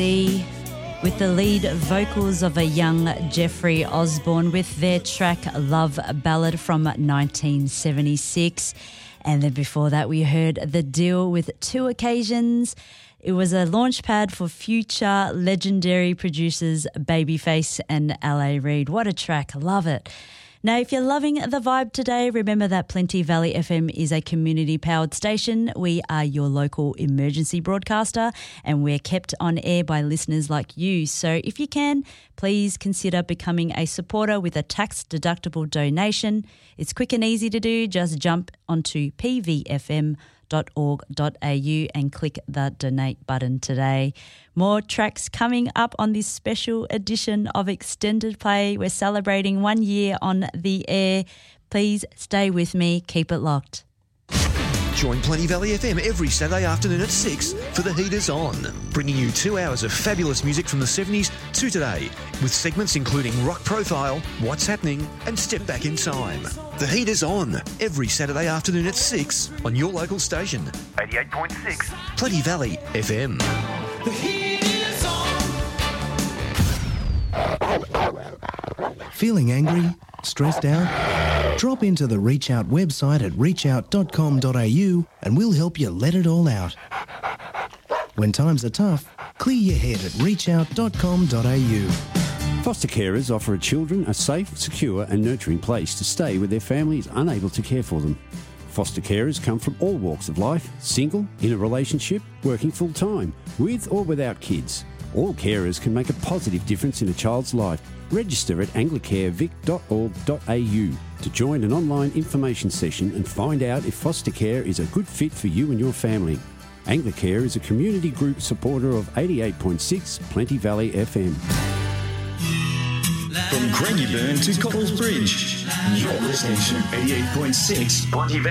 with the lead vocals of a young Jeffrey Osborne with their track Love Ballad from 1976. And then before that we heard The Deal with Two Occasions. It was a launch pad for future legendary producers Babyface and L.A. Reid. What a track. Love it. Now, if you're loving the vibe today, remember that Plenty Valley FM is a community-powered station. We are your local emergency broadcaster and we're kept on air by listeners like you. So if you can, please consider becoming a supporter with a tax-deductible donation. It's quick and easy to do. Just jump onto pvfm.org.au and click the donate button today. More tracks coming up on this special edition of Extended Play. We're celebrating 1 year on the air. Please stay with me. Keep it locked. Join Plenty Valley FM every Saturday afternoon at 6 for The Heat Is On, bringing you 2 hours of fabulous music from the 70s to today, with segments including Rock Profile, What's Happening and Step Back in Time. The Heat Is On, every Saturday afternoon at 6 on your local station, 88.6 Plenty Valley FM. The heat is on. Feeling angry? Stressed out? Drop into the Reach Out website at reachout.com.au and we'll help you let it all out. When times are tough, clear your head at reachout.com.au. Foster carers offer children a safe, secure and nurturing place to stay where their family is unable to care for them. Foster carers come from all walks of life, single, in a relationship, working full-time, with or without kids. All carers can make a positive difference in a child's life. Register at anglicarevic.org.au to join an online information session and find out if foster care is a good fit for you and your family. Anglicare is a community group supporter of 88.6 Plenty Valley FM. From Craigieburn to Copples Bridge, you're listening to 88.6 Plenty Valley.